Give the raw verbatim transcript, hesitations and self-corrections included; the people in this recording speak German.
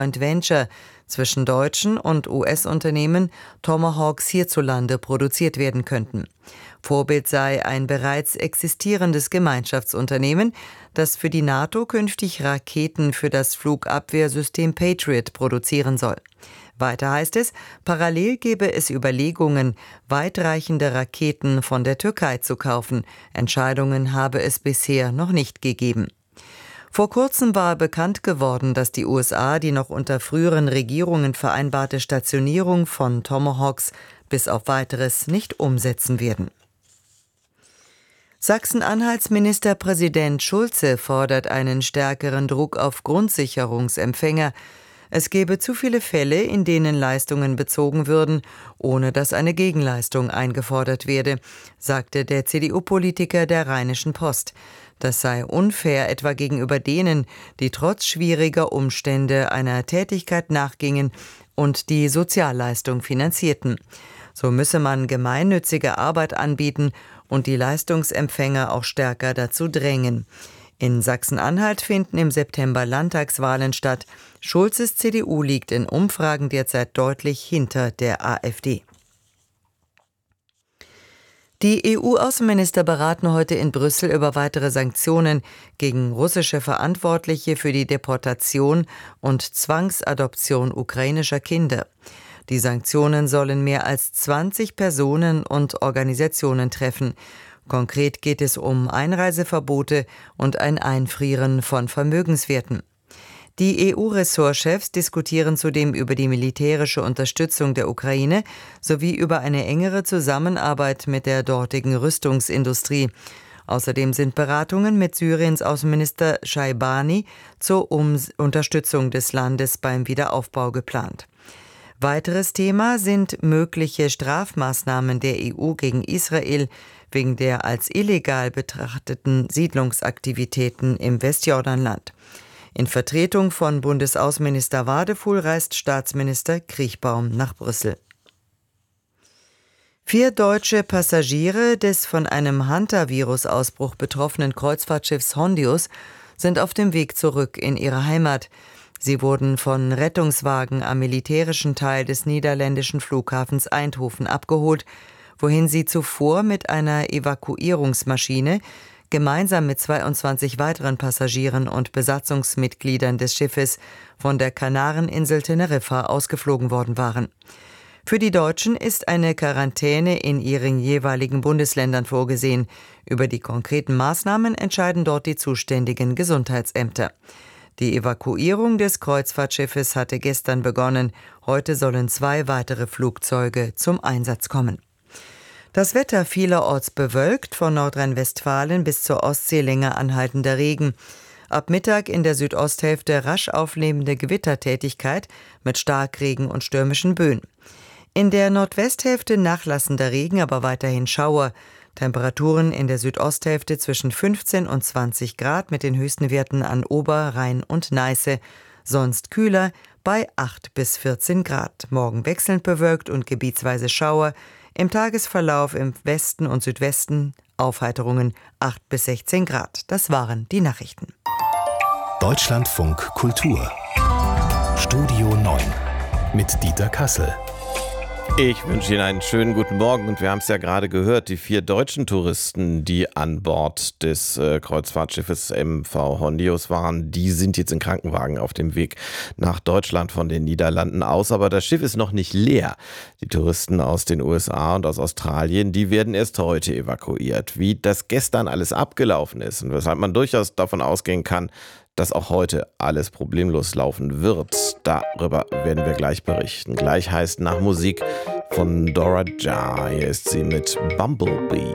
Joint Venture zwischen deutschen und U S-Unternehmen Tomahawks hierzulande produziert werden könnten. Vorbild sei ein bereits existierendes Gemeinschaftsunternehmen, das für die NATO künftig Raketen für das Flugabwehrsystem Patriot produzieren soll. Weiter heißt es, parallel gebe es Überlegungen, weitreichende Raketen von der Türkei zu kaufen. Entscheidungen habe es bisher noch nicht gegeben. Vor kurzem war bekannt geworden, dass die U S A die noch unter früheren Regierungen vereinbarte Stationierung von Tomahawks bis auf Weiteres nicht umsetzen werden. Sachsen-Anhalts Ministerpräsident Schulze fordert einen stärkeren Druck auf Grundsicherungsempfänger. Es gebe zu viele Fälle, in denen Leistungen bezogen würden, ohne dass eine Gegenleistung eingefordert werde, sagte der C D U-Politiker der Rheinischen Post. Das sei unfair etwa gegenüber denen, die trotz schwieriger Umstände einer Tätigkeit nachgingen und die Sozialleistung finanzierten. So müsse man gemeinnützige Arbeit anbieten und die Leistungsempfänger auch stärker dazu drängen. In Sachsen-Anhalt finden im September Landtagswahlen statt. Schulzes C D U liegt in Umfragen derzeit deutlich hinter der AfD. Die E U-Außenminister beraten heute in Brüssel über weitere Sanktionen gegen russische Verantwortliche für die Deportation und Zwangsadoption ukrainischer Kinder. Die Sanktionen sollen mehr als zwanzig Personen und Organisationen treffen. Konkret geht es um Einreiseverbote und ein Einfrieren von Vermögenswerten. Die E U-Ressortchefs diskutieren zudem über die militärische Unterstützung der Ukraine sowie über eine engere Zusammenarbeit mit der dortigen Rüstungsindustrie. Außerdem sind Beratungen mit Syriens Außenminister Shaibani zur um- Unterstützung des Landes beim Wiederaufbau geplant. Weiteres Thema sind mögliche Strafmaßnahmen der E U gegen Israel wegen der als illegal betrachteten Siedlungsaktivitäten im Westjordanland. In Vertretung von Bundesaußenminister Wadefuhl reist Staatsminister Kriechbaum nach Brüssel. Vier deutsche Passagiere des von einem Hantavirus-Ausbruch betroffenen Kreuzfahrtschiffs Hondius sind auf dem Weg zurück in ihre Heimat. Sie wurden von Rettungswagen am militärischen Teil des niederländischen Flughafens Eindhoven abgeholt, wohin sie zuvor mit einer Evakuierungsmaschine gemeinsam mit zweiundzwanzig weiteren Passagieren und Besatzungsmitgliedern des Schiffes von der Kanareninsel Teneriffa ausgeflogen worden waren. Für die Deutschen ist eine Quarantäne in ihren jeweiligen Bundesländern vorgesehen. Über die konkreten Maßnahmen entscheiden dort die zuständigen Gesundheitsämter. Die Evakuierung des Kreuzfahrtschiffes hatte gestern begonnen. Heute sollen zwei weitere Flugzeuge zum Einsatz kommen. Das Wetter vielerorts bewölkt, von Nordrhein-Westfalen bis zur Ostsee länger anhaltender Regen. Ab Mittag in der Südosthälfte rasch aufnehmende Gewittertätigkeit mit Starkregen und stürmischen Böen. In der Nordwesthälfte nachlassender Regen, aber weiterhin Schauer. Temperaturen in der Südosthälfte zwischen fünfzehn und zwanzig Grad mit den höchsten Werten an Ober-, Rhein und Neiße. Sonst kühler bei acht bis vierzehn Grad. Morgen wechselnd bewölkt und gebietsweise Schauer. Im Tagesverlauf im Westen und Südwesten Aufheiterungen acht bis sechzehn Grad. Das waren die Nachrichten. Deutschlandfunk Kultur. Studio neun mit Dieter Kassel. Ich wünsche Ihnen einen schönen guten Morgen und wir haben es ja gerade gehört, die vier deutschen Touristen, die an Bord des äh, Kreuzfahrtschiffes M V Hondius waren, die sind jetzt in Krankenwagen auf dem Weg nach Deutschland von den Niederlanden aus, aber das Schiff ist noch nicht leer. Die Touristen aus den U S A und aus Australien, die werden erst heute evakuiert. Wie das gestern alles abgelaufen ist und weshalb man durchaus davon ausgehen kann, dass auch heute alles problemlos laufen wird. Darüber werden wir gleich berichten. Gleich heißt nach Musik von Dora Jah. Hier ist sie mit Bumblebee.